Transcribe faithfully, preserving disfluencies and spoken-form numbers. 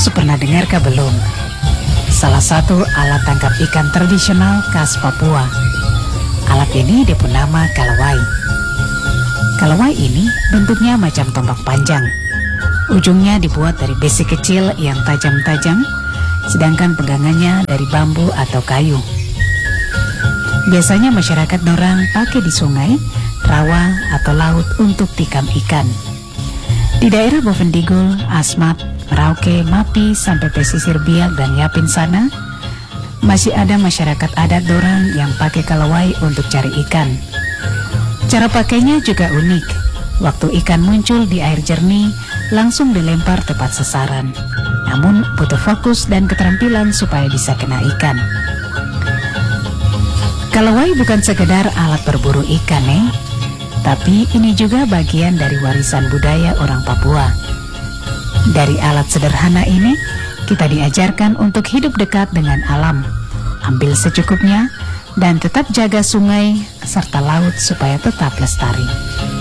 Su pernah dengarkah belum? Salah satu alat tangkap ikan tradisional khas Papua. Alat ini diberi nama kalawai. Kalawai ini bentuknya macam tombak panjang. Ujungnya dibuat dari besi kecil yang tajam-tajam, sedangkan pegangannya dari bambu atau kayu. Biasanya masyarakat Dorang pakai di sungai, rawa, atau laut untuk tikam ikan. Di daerah Bovendigul, Asmat, Merauke, Mapi, sampai pesisir Biak dan Yapin sana, masih ada masyarakat adat Dorang yang pakai kalawai untuk cari ikan. Cara pakainya juga unik. Waktu ikan muncul di air jernih, langsung dilempar tepat sasaran. Namun butuh fokus dan keterampilan supaya bisa kena ikan. Kalawai bukan sekedar alat berburu ikan, eh. Tapi ini juga bagian dari warisan budaya orang Papua. Dari alat sederhana ini, kita diajarkan untuk hidup dekat dengan alam, ambil secukupnya, dan tetap jaga sungai serta laut supaya tetap lestari.